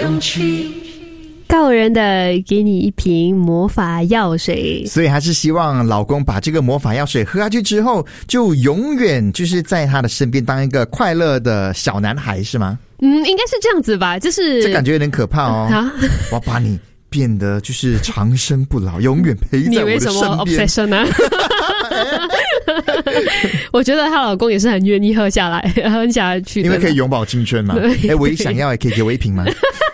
勇气。 告人的给你一瓶魔法药水， 所以还是希望老公把这个魔法药水喝下去之后，就永远就是在他的身边当一个快乐的小男孩，是吗？ 应该是这样子吧，就是这感觉有点可怕哦。我要把你变得就是长生不老，永远陪在我的身边。你以为什么 obsession 啊？我觉得她老公也是很愿意喝下来，喝下去的， 因为可以永葆青春嘛。我也想要，可以给我一瓶吗？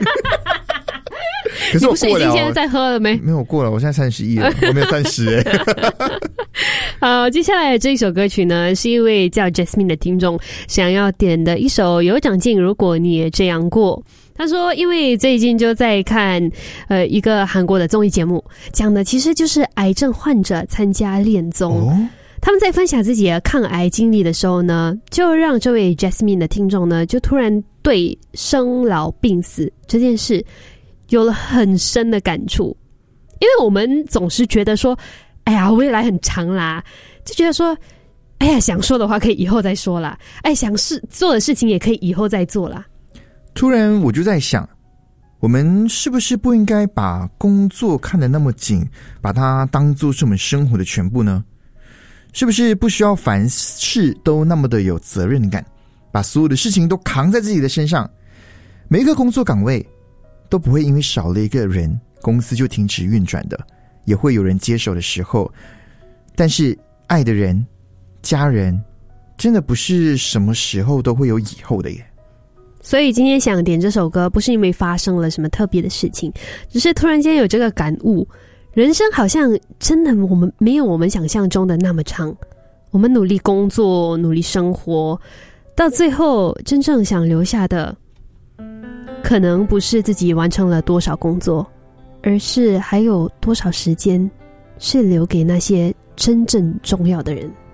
可是我过了， 你不是已经现在在喝了没？ 没有过了，我现在31了，我没有30 好，接下来的这一首歌曲呢，是一位叫 Jasmine 的听众想要点的一首《有长进如果你也这样过》。他说因为最近就在看一个韩国的综艺节目，讲的其实就是癌症患者参加恋综。他们在分享自己的抗癌经历的时候呢，就让这位 Jasmine 的听众呢，就突然对生老病死这件事有了很深的感触。因为我们总是觉得说，哎呀，未来很长啦，就觉得说，哎呀，想说的话可以以后再说啦，哎，想做的事情也可以以后再做啦。 突然我就在想，我们是不是不应该把工作看得那么紧，把它当作是我们生活的全部呢？是不是不需要凡事都那么的有责任感，把所有的事情都扛在自己的身上？每一个工作岗位都不会因为少了一个人，公司就停止运转的，也会有人接手的时候。但是爱的人、家人，真的不是什么时候都会有以后的耶。 所以今天想点这首歌，不是因为发生了什么特别的事情，只是突然间有这个感悟，人生好像真的我们没有我们想象中的那么长。我们努力工作，努力生活，到最后真正想留下的，可能不是自己完成了多少工作，而是还有多少时间是留给那些真正重要的人。